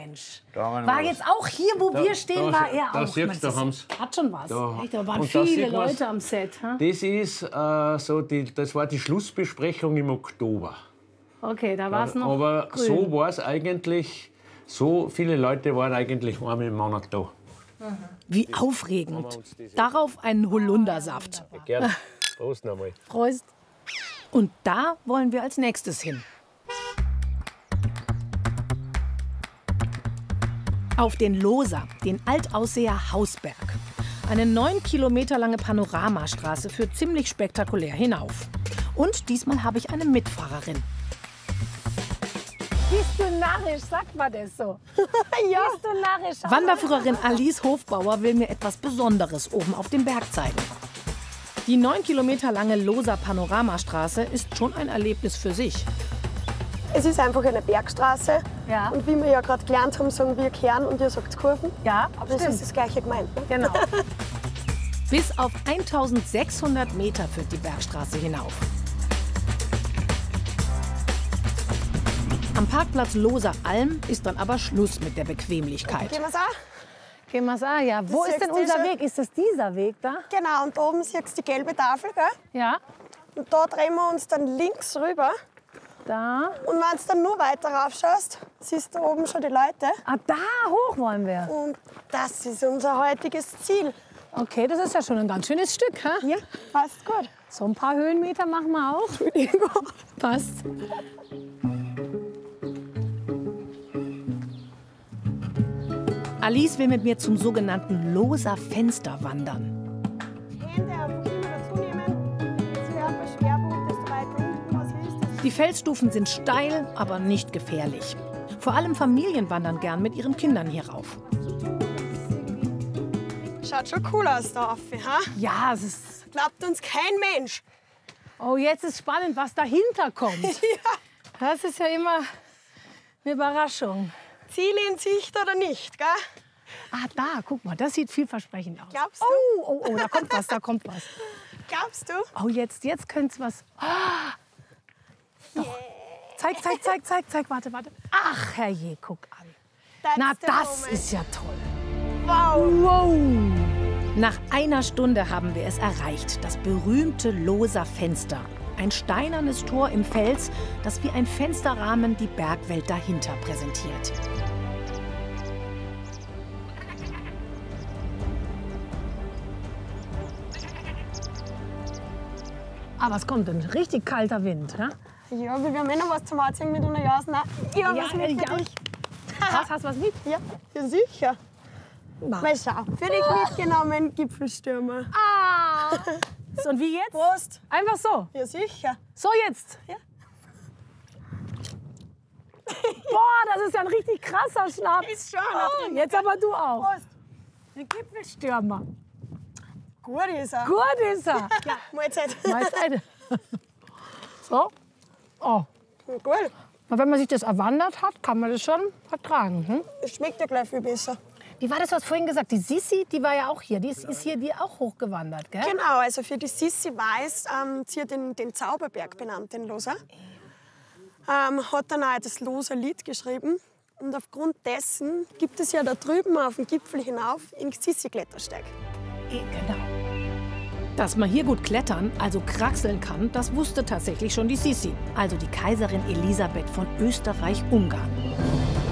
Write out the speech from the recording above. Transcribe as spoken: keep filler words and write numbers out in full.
Mensch. Da haben wir War was. jetzt auch hier, wo Da- wir stehen, da- war er da auch. siehst Mensch, du, das haben's- hat schon was. Da. Echt, da waren Und da viele sieht man's. Leute am Set. Ha? Das ist äh, so die, das war die Schlussbesprechung im Oktober. Okay, da war es noch Aber grün. so war es eigentlich. So viele Leute waren eigentlich einmal im Monat da. Wie aufregend. Darauf einen Holundersaft. Gerne. Prost nochmal. Prost. Und da wollen wir als nächstes hin. Auf den Loser, den Altausseer Hausberg. Eine neun Kilometer lange Panoramastraße führt ziemlich spektakulär hinauf. Und diesmal habe ich eine Mitfahrerin. Bist du narrisch, sagt man das so? Ja. Bist du narrisch? Wanderführerin Alice Hofbauer will mir etwas Besonderes oben auf dem Berg zeigen. Die neun Kilometer lange Loser Panoramastraße ist schon ein Erlebnis für sich. Es ist einfach eine Bergstraße. Ja. Und wie wir ja gerade gelernt haben, sagen wir Kern und ihr sagt Kurven. Ja, Aber es ist das gleiche gemeint. Ne? Genau. Bis auf eintausendsechshundert Meter führt die Bergstraße hinauf. Am Parkplatz Loser Alm ist dann aber Schluss mit der Bequemlichkeit. Gehen wir's auch? Gehen wir ah, ja. Wo ist denn siehst du unser schon. Weg? Ist das dieser Weg da? Genau, und da oben siehst du die gelbe Tafel, gell? Ja. Und da drehen wir uns dann links rüber. Da. Und wenn du dann nur weiter rauf schaust, siehst du oben schon die Leute. Ah, da hoch wollen wir. Und das ist unser heutiges Ziel. Okay, das ist ja schon ein ganz schönes Stück. Ha? Ja, passt gut. So ein paar Höhenmeter machen wir auch. Passt. Alice will mit mir zum sogenannten Loser Fenster wandern. Hände einfach immer dazu nehmen. Je höher der Schwerpunkt, desto weiter unten was ist. Das Die Felsstufen sind steil, aber nicht gefährlich. Vor allem Familien wandern gern mit ihren Kindern hier rauf. schaut schon cool aus da rauf, ha? Ja, es ist. Glaubt uns kein Mensch. Oh, jetzt ist spannend, was dahinter kommt. Ja. Das ist ja immer eine Überraschung. Ziele in Sicht oder nicht, gell? Ah, da, guck mal, das sieht vielversprechend aus. Glaubst du? Oh, oh, oh, da kommt was, da kommt was. Glaubst du? Oh, jetzt, jetzt könnte es was. Ah, doch. Zeig, zeig, zeig, zeig, zeig, warte, warte. Ach, herrje, guck an. That's Na, the das moment. ist ja toll. Wow. Wow. Nach einer Stunde haben wir es erreicht, das berühmte Loser Fenster. Ein steinernes Tor im Fels, das wie ein Fensterrahmen die Bergwelt dahinter präsentiert. Aber es kommt ein richtig kalter Wind. Ja? Ja, wir haben eh noch was zum Anziehen mit einer Jasen. Ich habe Ja, was mit für ja. dich. Was, hast du was mit? Ja, ja, sicher. Na. Mal schau. Für dich mitgenommen, Gipfelstürmer. Ah! So, und wie jetzt? Prost. Einfach so. Ja, sicher. So jetzt. Ja. Boah, das ist ja ein richtig krasser Schnaps. Ist schon einer Oh, drin. jetzt aber du auch. Prost. Ein Gipfelstürmer. Gut ist er. Gut ist er. Ja, Mahlzeit. Mahlzeit. So. Oh. Gut. Und wenn man sich das erwandert hat, kann man das schon vertragen. Hm? Das schmeckt ja gleich viel besser. Wie war das, du hast vorhin gesagt, die Sissi, die war ja auch hier. Die ist, ist hier die auch hochgewandert, gell? Genau, also für die Sissi Weiß, ähm, sie hat den, den Zauberberg benannt, den Loser. Ähm, hat dann auch das Loser Lied geschrieben. Und aufgrund dessen gibt es ja da drüben auf dem Gipfel hinauf den Sissi-Klettersteig. Genau. Dass man hier gut klettern, also kraxeln kann, das wusste tatsächlich schon die Sissi, also die Kaiserin Elisabeth von Österreich-Ungarn.